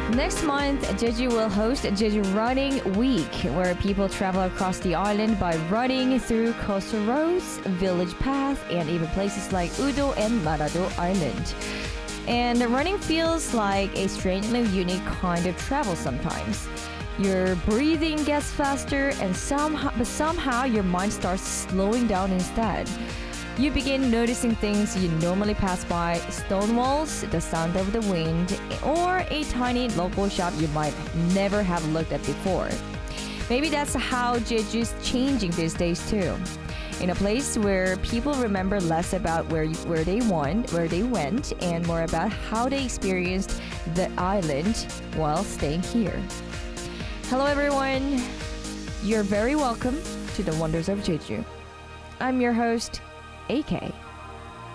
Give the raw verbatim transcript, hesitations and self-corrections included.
Next month, Jeju will host Jeju Running Week, where people travel across the island by running through coastal roads, village paths, and even places like Udo and Marado Island. And the running feels like a strangely unique kind of travel sometimes. Your breathing gets faster, and somehow, but somehow your mind starts slowing down instead. You begin noticing things you normally pass by: stone walls, the sound of the wind, or a tiny local shop you might never have looked at before. Maybe that's how Jeju's changing these days too. In a place where people remember less about where you, where they went, where they went, and more about how they experienced the island while staying here. Hello everyone. You're very welcome to the Wonders of Jeju. I'm your host, A K.